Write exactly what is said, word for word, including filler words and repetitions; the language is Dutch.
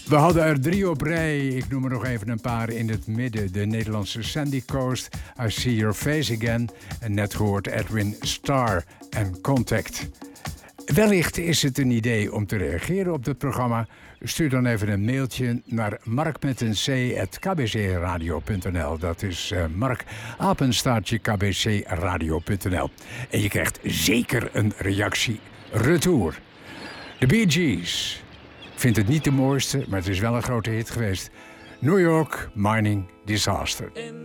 We hadden er drie op rij. Ik noem er nog even een paar in het midden. De Nederlandse Sandy Coast, I See Your Face Again. En net gehoord Edwin Starr en Contact. Wellicht is het een idee om te reageren op dit programma. Stuur dan even een mailtje naar mark met een c at k b c radio punt n l. Dat is uh, mark, apenstaartje, k b c radio punt n l. En je krijgt zeker een reactie retour. De Bee Gees. Ik vind het niet de mooiste, maar het is wel een grote hit geweest. New York Mining Disaster.